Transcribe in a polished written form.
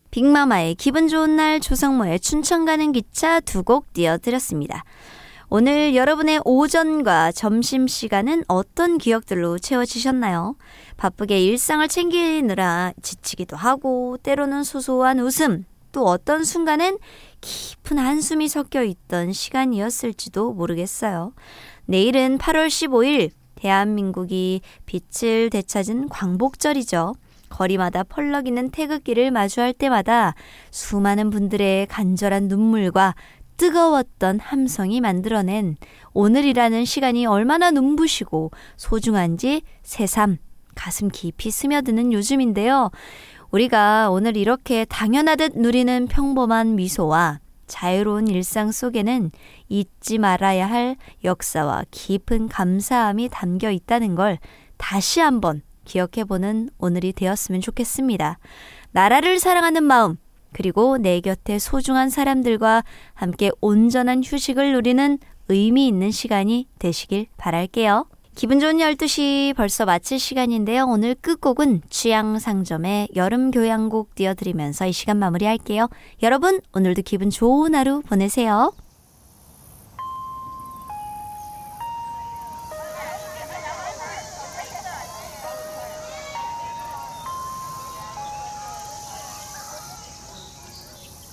빅마마의 기분 좋은 날, 조성모의 춘천 가는 기차 두 곡 띄워드렸습니다. 오늘 여러분의 오전과 점심시간은 어떤 기억들로 채워지셨나요? 바쁘게 일상을 챙기느라 지치기도 하고 때로는 소소한 웃음, 또 어떤 순간엔 깊은 한숨이 섞여 있던 시간이었을지도 모르겠어요. 내일은 8월 15일 대한민국이 빛을 되찾은 광복절이죠. 거리마다 펄럭이는 태극기를 마주할 때마다 수많은 분들의 간절한 눈물과 뜨거웠던 함성이 만들어낸 오늘이라는 시간이 얼마나 눈부시고 소중한지 새삼 가슴 깊이 스며드는 요즘인데요. 우리가 오늘 이렇게 당연하듯 누리는 평범한 미소와 자유로운 일상 속에는 잊지 말아야 할 역사와 깊은 감사함이 담겨 있다는 걸 다시 한번 기억해보는 오늘이 되었으면 좋겠습니다. 나라를 사랑하는 마음, 그리고 내 곁에 소중한 사람들과 함께 온전한 휴식을 누리는 의미 있는 시간이 되시길 바랄게요. 기분 좋은 12시 벌써 마칠 시간인데요. 오늘 끝곡은 취향상점의 여름교향곡 띄워드리면서 이 시간 마무리할게요. 여러분, 오늘도 기분 좋은 하루 보내세요.